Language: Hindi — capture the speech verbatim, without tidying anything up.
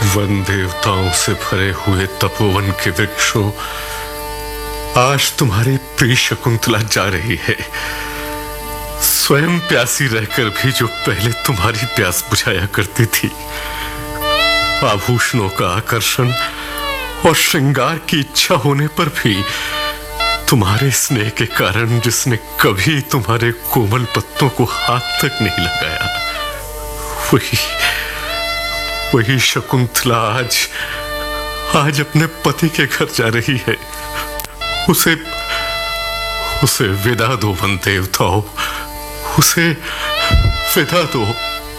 वन देवताओं से भरे हुए तपोवन के वृक्षों, आज तुम्हारी प्रिय शकुंतला जा रही है। स्वयं प्यासी रहकर भी जो पहले तुम्हारी प्यास बुझाया करती थी, आभूषणों का आकर्षण और श्रृंगार की इच्छा होने पर भी तुम्हारे स्नेह के कारण जिसने कभी तुम्हारे कोमल पत्तों को हाथ तक नहीं लगाया, वही वही शकुंतला आज आज अपने पति के घर जा रही है। उसे उसे विदा दो वन देवताओं, उसे विदा दो।